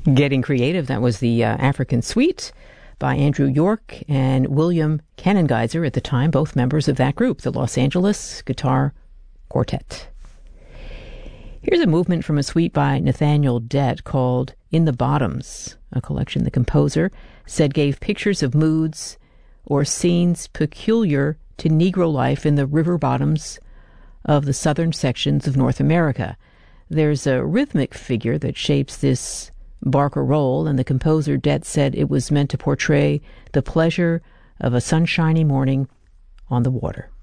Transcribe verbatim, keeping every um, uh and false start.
Getting Creative, that was the uh, African Suite by Andrew York and William Kanengeiser at the time, both members of that group, the Los Angeles Guitar Quartet. Here's a movement from a suite by Nathaniel Dett called In the Bottoms, a collection the composer said gave pictures of moods or scenes peculiar to Negro life in the river bottoms of the southern sections of North America. There's a rhythmic figure that shapes this barcarolle, and the composer Dett said it was meant to portray the pleasure of a sunshiny morning on the water.